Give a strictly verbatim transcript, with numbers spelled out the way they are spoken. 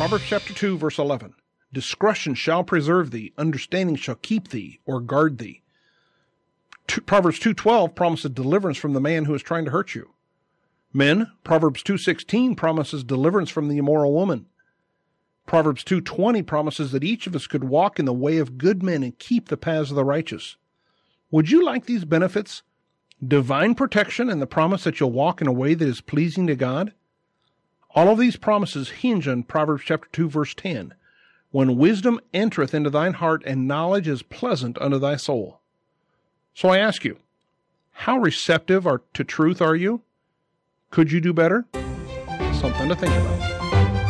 Proverbs chapter two, verse eleven. Discretion shall preserve thee, understanding shall keep thee or guard thee. Proverbs two twelve promises deliverance from the man who is trying to hurt you. Men, Proverbs two sixteen promises deliverance from the immoral woman. Proverbs two twenty promises that each of us could walk in the way of good men and keep the paths of the righteous. Would you like these benefits? Divine protection and the promise that you'll walk in a way that is pleasing to God? All of these promises hinge on Proverbs chapter two, verse ten. When wisdom entereth into thine heart, and knowledge is pleasant unto thy soul. So I ask you, how receptive are, to truth are you? Could you do better? Something to think about.